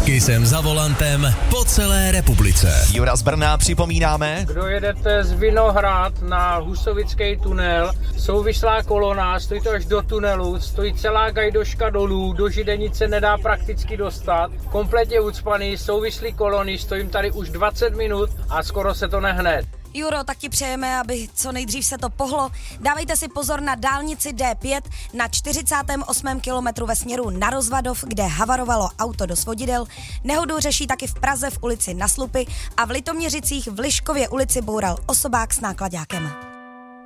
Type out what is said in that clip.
Kysem za volantem po celé republice. Jura z Brna připomínáme. Kdo jedete z Vinohrad na Husovický tunel, souvislá kolona, stojí to až do tunelu, stojí celá gajdoška dolů, do Židenice nedá prakticky dostat, kompletně ucpaný, souvislý kolony, stojím tady už 20 minut a skoro se to nehne. Juro, tak ti přejeme, aby co nejdřív se to pohlo. Dávejte si pozor na dálnici D5 na 48. kilometru ve směru na Rozvadov, kde havarovalo auto do svodidel. Nehodu řeší taky v Praze v ulici Na Slupy a v Litoměřicích v Liškově ulici boural osobák s náklaďákem.